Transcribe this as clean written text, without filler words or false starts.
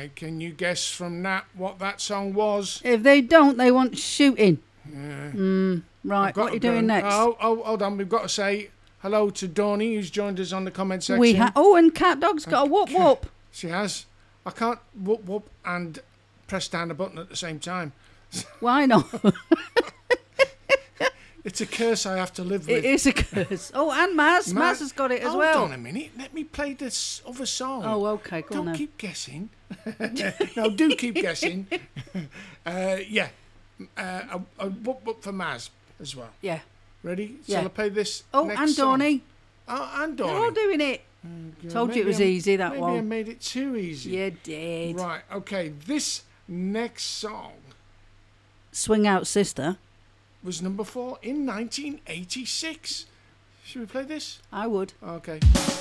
Right, can you guess from that what that song was? If they don't, they want shooting. Yeah. Right, what are you doing next? Oh, hold on. We've got to say hello to Dawny, who's joined us on the comment section. And Cat Dog's got a whoop whoop. She has. I can't whoop whoop and press down a button at the same time. Why not? It's a curse I have to live with. It is a curse. Oh, and Maz. Maz has got it as well. Hold on a minute. Let me play this other song. Oh, okay. Go on then. Don't keep guessing. No, do keep guessing. Yeah. A whoop whoop for Maz as well. Yeah. Ready? Yeah. Shall I play this Oh, next and song? Dawny. Oh, and Dawny. They're all doing it. Told you it was easy, that maybe one. I made it too easy. You did. Right, okay. This next song Swing Out Sister. was number 4 in 1986. Should we play this? I would. Okay.